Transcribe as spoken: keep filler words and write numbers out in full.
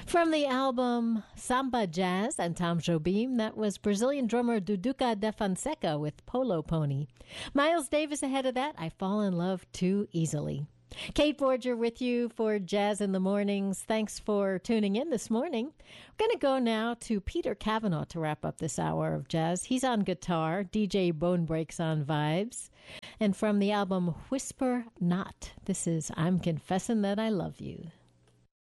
From the album Samba Jazz and Tom Jobim, that was Brazilian drummer Duduca da Fonseca with Polo Pony. Miles Davis ahead of that, I Fall in Love Too Easily. Kate Borger with you for Jazz in the Mornings. Thanks for tuning in this morning. We're going to go now to Peter Cavanaugh to wrap up this hour of jazz. He's on guitar, D J Bone Breaks on vibes. And from the album Whisper Not, this is I'm Confessing That I Love You.